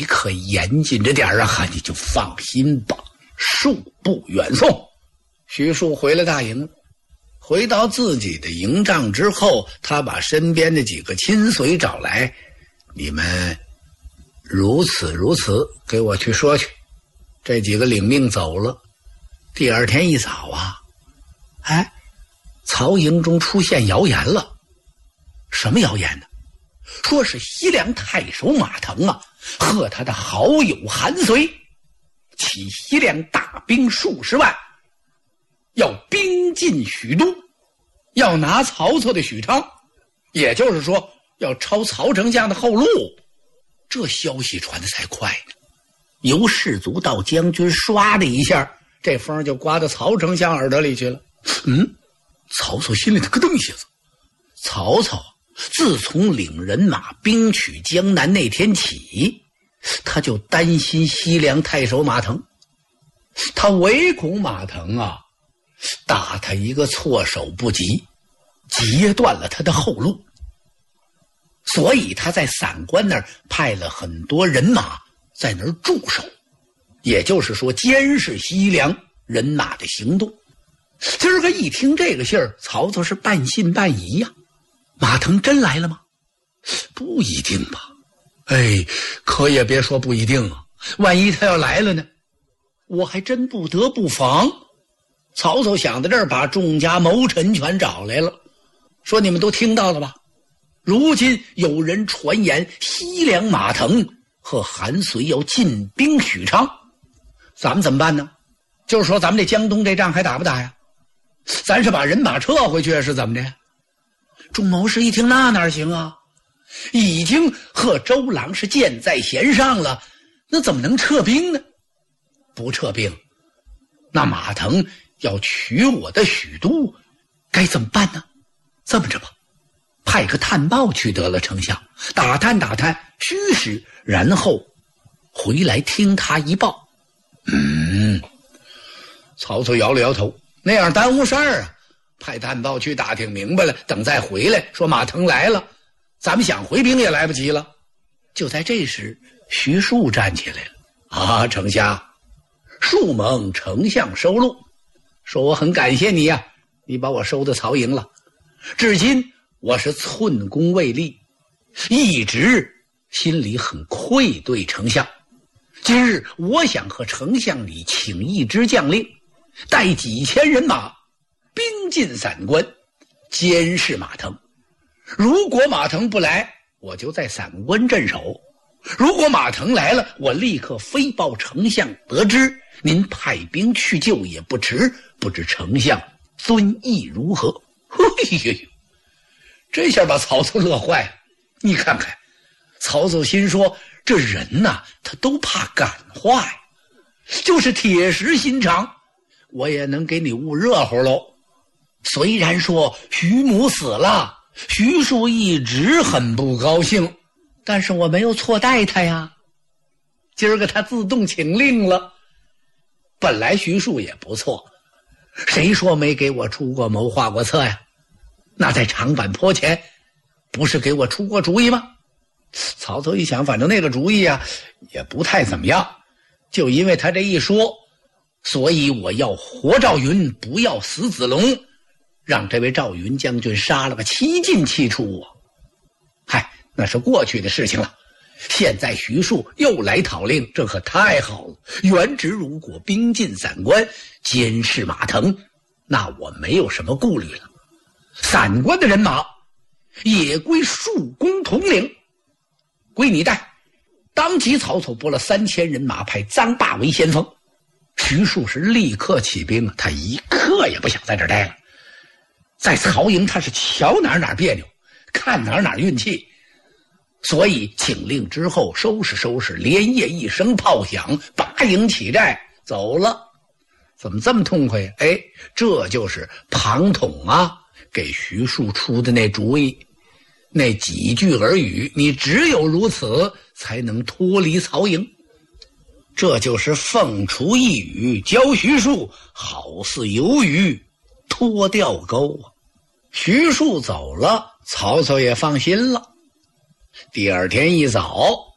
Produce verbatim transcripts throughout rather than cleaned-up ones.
你可严谨着点啊，你就放心吧。恕不远送。徐庶回了大营，回到自己的营帐之后，他把身边的几个亲随找来，你们如此如此，给我去说去。这几个领命走了。第二天一早啊，哎，曹营中出现谣言了。什么谣言呢？说是西凉太守马腾啊，和他的好友韩遂起西凉大兵数十万，要兵进许都，要拿曹操的许昌，也就是说要抄曹丞相的后路。这消息传得才快呢，由士卒到将军，唰的一下，这风就刮到曹丞相耳朵里去了。嗯，曹操心里头咯噔一下子。曹操自从领人马兵取江南那天起，他就担心西凉太守马腾，他唯恐马腾啊打他一个措手不及，截断了他的后路。所以他在散关那儿派了很多人马在那儿驻守，也就是说监视西凉人马的行动。今儿个一听这个信儿，曹操是半信半疑呀、啊。马腾真来了吗？不一定吧。哎，可也别说不一定啊，万一他要来了呢，我还真不得不防。曹操想到这儿，把众家谋臣全找来了，说你们都听到了吧，如今有人传言西凉马腾和韩遂要进兵许昌，咱们怎么办呢？就是说咱们这江东这仗还打不打呀？咱是把人马撤回去是怎么的？众谋士一听，那哪行啊，已经和周郎是箭在弦上了，那怎么能撤兵呢？不撤兵，那马腾要取我的许都，该怎么办呢？这么着吧，派个探报去得了，丞相打探打探虚实，然后回来听他一报。嗯，曹操摇了摇头，那样耽误事儿啊，派探报去打听明白了，等再回来说马腾来了，咱们想回兵也来不及了。就在这时，徐庶站起来了。啊，丞相，庶蒙丞相收录，说我很感谢你呀、啊，你把我收到曹营了。至今我是寸功未立，一直心里很愧对丞相。今日我想和丞相你请一支将领，带几千人马兵进散关，监视马腾。如果马腾不来，我就在散关镇守；如果马腾来了，我立刻飞报丞相得知，您派兵去救也不迟。不知丞相尊意如何？嘿呦呦，这下把曹操乐坏了。你看看，曹操心说，这人呐、啊，他都怕感化呀，就是铁石心肠，我也能给你捂热乎喽。虽然说徐母死了，徐庶一直很不高兴，但是我没有错待他呀。今儿个他自动请令了。本来徐庶也不错，谁说没给我出过谋划过策呀？那在长坂坡前不是给我出过主意吗？曹操一想，反正那个主意啊也不太怎么样，就因为他这一说，所以我要活赵云，不要死子龙，让这位赵云将军杀了个七进七出啊！嗨，那是过去的事情了。现在徐庶又来讨令，这可太好了。原直如果兵进散关，监视马腾，那我没有什么顾虑了。散关的人马也归庶公统领，归你带。当即曹操拨了三千人马，派臧霸为先锋。徐庶是立刻起兵，他一刻也不想在这儿待了。在曹营他是瞧哪儿哪儿别扭，看哪儿哪儿运气，所以请令之后收拾收拾，连夜一声炮响，拔营起寨走了。怎么这么痛快呀？哎，这就是庞统啊给徐庶出的那主意，那几句耳语，你只有如此才能脱离曹营。这就是凤雏一语教徐庶，好似游鱼脱掉钩啊。徐庶走了，曹操也放心了。第二天一早，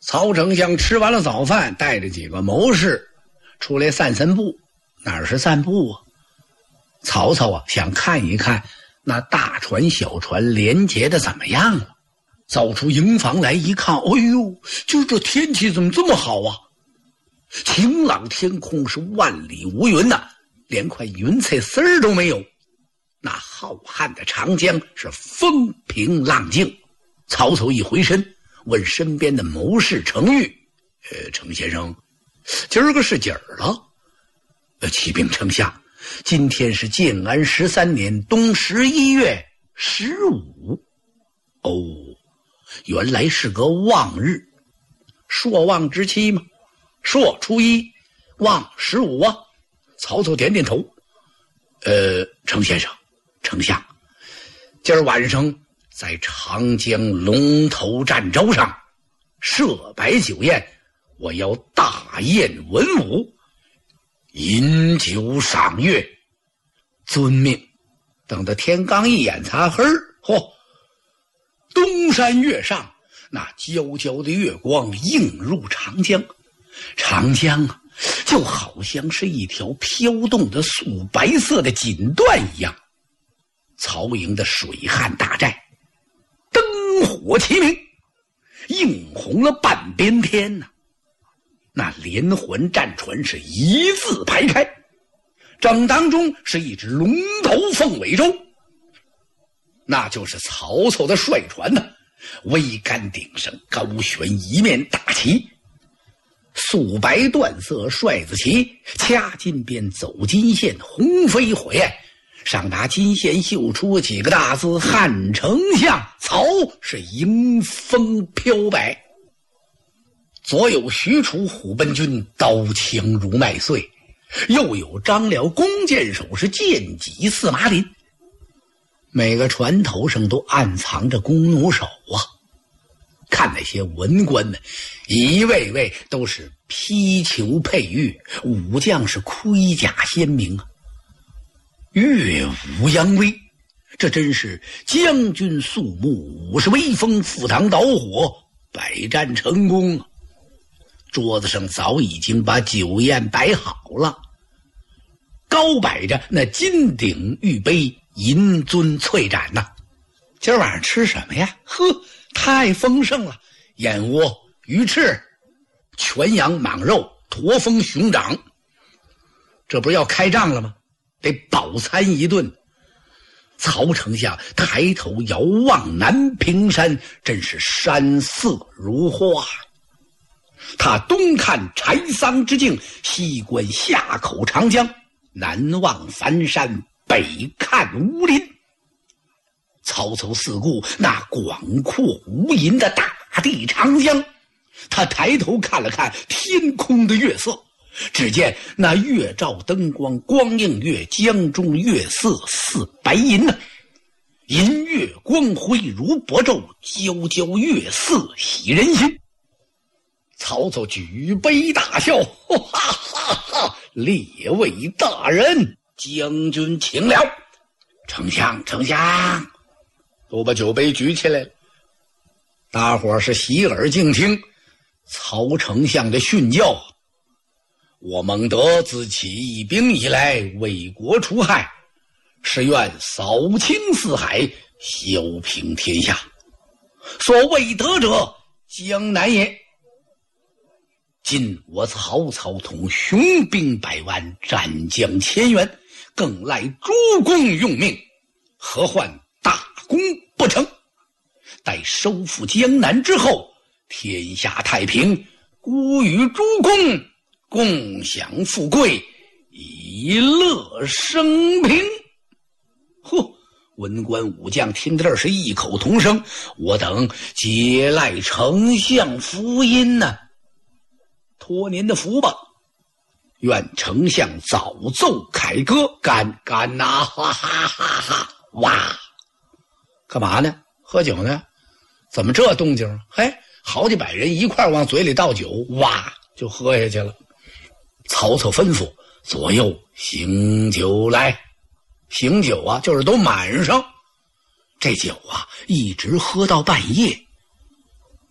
曹丞相吃完了早饭，带着几个谋士出来散散步。哪是散步啊？曹操啊，想看一看那大船小船连结的怎么样了。走出营房来一看，哎呦，就是这天气怎么这么好啊？晴朗天空是万里无云呐、啊，连块云彩丝儿都没有。那浩瀚的长江是风平浪静。曹操一回身，问身边的谋士程昱：“呃，程先生，今儿个是几儿了？”“呃，启禀丞相，今天是建安十三年冬十一月十五。”“哦，原来是个望日，朔望之期吗？朔初一，望十五啊。”曹操点点头。“呃，程先生，丞相，今儿晚上在长江龙头战舟上设摆酒宴，我要大宴文武，饮酒赏月。”“遵命。”等到天刚一眼擦黑儿，嚯，东山月上，那皎皎的月光映入长江，长江啊，就好像是一条飘动的素白色的锦缎一样。曹营的水旱大寨灯火齐明，映红了半边天呐、啊。那连环战船是一字排开，正当中是一只龙头凤尾舟，那就是曹操的帅船呐、啊。桅杆顶上高悬一面大旗，素白缎色帅子旗，掐金边走金线，红飞火焰。上达金线绣出几个大字：“汉丞相曹”，是迎风飘摆。左有许褚虎贲军，刀枪如麦穗；右有张辽弓箭手，是剑戟似麻林。每个船头上都暗藏着弓弩手啊！看那些文官们，一位位都是披裘佩玉，武将是盔甲鲜明啊！乐舞扬威，这真是将军肃穆，武士威风，赴汤蹈火，百战成功啊！桌子上早已经把酒宴摆好了，高摆着那金鼎玉杯，银樽翠盏呐、啊。今儿晚上吃什么呀？呵，太丰盛了！燕窝、鱼翅、全羊、蟒肉、驼峰、熊掌，这不是要开仗了吗？得饱餐一顿。曹丞相抬头遥望南屏山，真是山色如画。他东看柴桑之境，西观夏口长江，南望繁山，北看乌林。曹操四顾那广阔无垠的大地长江，他抬头看了看天空的月色，只见那月照灯光，光映月，江中月色似白银呢、啊，银月光辉如薄昼，皎皎月色喜人心。曹操举杯大笑，哈哈哈！列位大人，将军请了。丞相，丞相，都把酒杯举起来了。大伙儿是洗耳静听曹丞相的训教。我蒙德自起义兵以来，为国除害，是愿扫清四海，消平天下。所谓德者，江南也。今我曹操统雄兵百万，战将千员，更赖诸公用命，何患大功不成？待收复江南之后，天下太平，孤与诸公共享富贵，以乐生平。呼！文官武将听到这儿是异口同声，我等皆赖丞相福音呢、啊，托您的福吧。愿丞相早奏凯歌，干干呐、啊！哈哈哈哈！哇，干嘛呢？喝酒呢？怎么这动静？嘿，好几百人一块往嘴里倒酒，哇，就喝下去了。曹操吩咐左右醒酒来，醒酒啊，就是都满上。这酒啊，一直喝到半夜。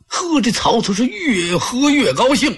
喝这曹操是越喝越高兴，